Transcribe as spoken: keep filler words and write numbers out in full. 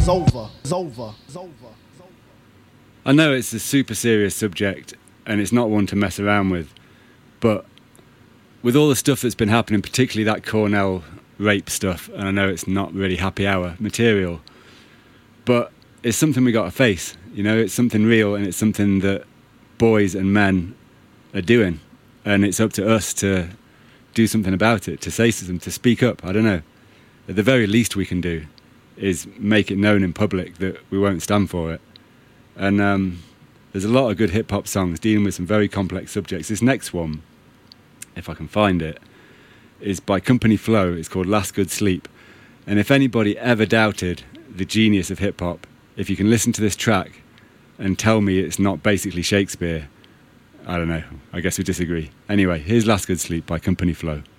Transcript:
It's over. It's over. It's over. I know it's a super serious subject and it's not one to mess around with, but with all the stuff that's been happening, particularly that Cornell rape stuff, and I know it's not really happy hour material, but it's something we got to face. You know, it's something real, and it's something that boys and men are doing, and it's up to us to do something about it, to say to them, to speak up. I don't know. At the very least we can do is make it known in public that we won't stand for it. And um, there's a lot of good hip-hop songs dealing with some very complex subjects. This next one, if I can find it, is by Company Flow. It's called Last Good Sleep. And if anybody ever doubted the genius of hip-hop, if you can listen to this track and tell me it's not basically Shakespeare, I don't know. I guess we disagree. Anyway, here's Last Good Sleep by Company Flow.